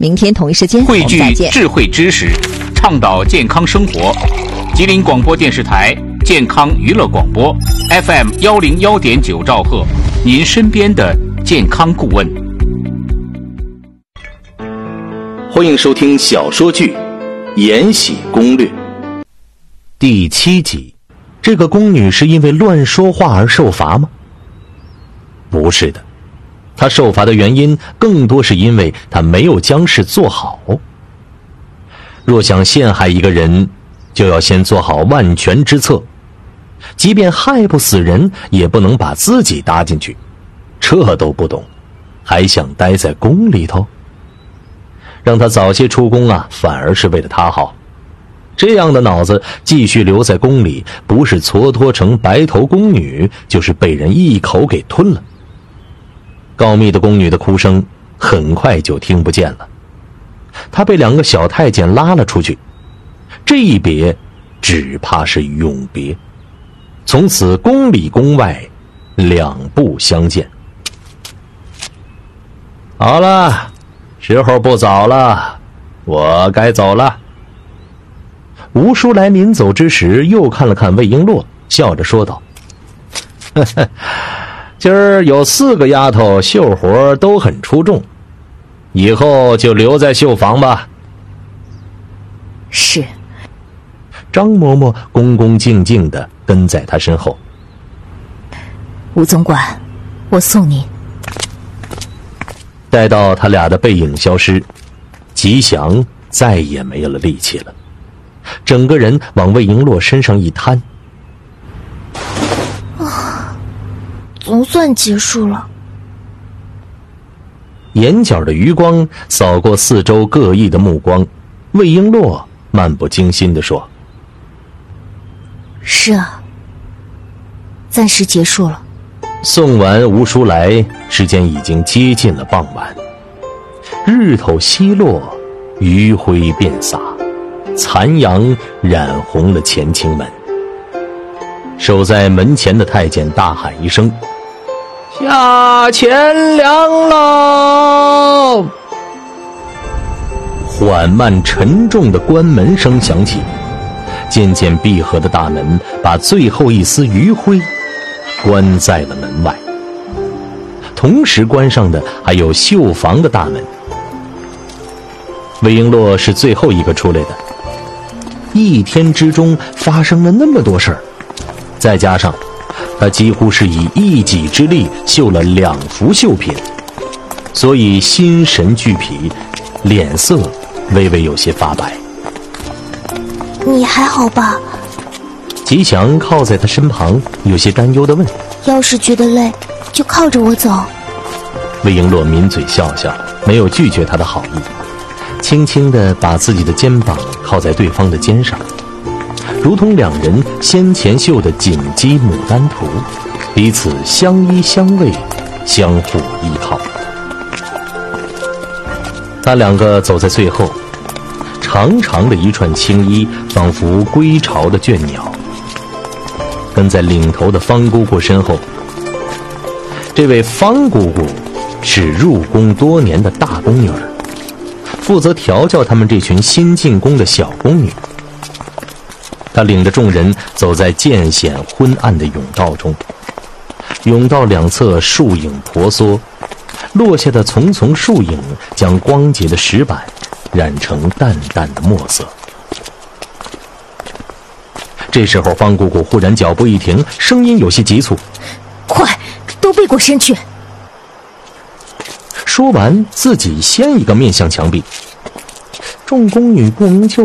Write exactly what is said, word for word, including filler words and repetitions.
明天同一时间汇聚智慧知识，倡导健康生活。吉林广播电视台健康娱乐广播 F M 幺零幺点九兆赫，您身边的健康顾问。 欢迎收听小说剧《延禧攻略》第七集。这个宫女是因为乱说话而受罚吗？不是的，她受罚的原因更多是因为她没有将事做好。若想陷害一个人，就要先做好万全之策，即便害不死人，也不能把自己搭进去。这都不懂，还想待在宫里头？让他早些出宫啊，反而是为了他好。这样的脑子继续留在宫里，不是蹉跎成白头宫女，就是被人一口给吞了。告密的宫女的哭声很快就听不见了，她被两个小太监拉了出去。这一别，只怕是永别。从此宫里宫外两不相见。好了，时候不早了，我该走了。吴叔来临走之时，又看了看魏璎珞，笑着说道：呵呵，今儿有四个丫头绣活都很出众，以后就留在绣房吧。 是。 张嬷嬷恭恭敬敬地跟在他身后。 吴总管，我送您。 待到他俩的背影消失，吉祥再也没有了力气了，整个人往魏璎珞身上一瘫。 啊，总算结束了。 眼角的余光扫过四周各异的目光，魏璎珞漫不经心地说： 是啊，暂时结束了。 送完吴叔来，时间已经接近了傍晚。日头西落，余晖遍洒，残阳染红了乾清门。守在门前的太监大喊一声：下钱粮喽！缓慢沉重的关门声响起，渐渐闭合的大门把最后一丝余晖关在了门外，同时关上的还有绣房的大门。魏璎珞是最后一个出来的，一天之中发生了那么多事儿，再加上她几乎是以一己之力绣了两幅绣品，所以心神俱疲，脸色微微有些发白。 你还好吧？ 吉祥靠在他身旁，有些担忧地问： 要是觉得累，就靠着我走。 魏璎珞抿嘴笑笑，没有拒绝他的好意，轻轻地把自己的肩膀靠在对方的肩上，如同两人先前绣的锦鸡牡丹图，彼此相依相偎，相互依靠。他两个走在最后，长长的一串青衣仿佛归巢的倦鸟。跟在领头的方姑姑身后，这位方姑姑是入宫多年的大宫女儿，负责调教他们这群新进宫的小宫女。她领着众人走在渐显昏暗的甬道中，甬道两侧树影婆娑，落下的丛丛树影将光洁的石板染成淡淡的墨色。这时候方姑姑忽然脚步一停，声音有些急促： 快，都背过身去。 说完自己先一个面向墙壁。众宫女不明就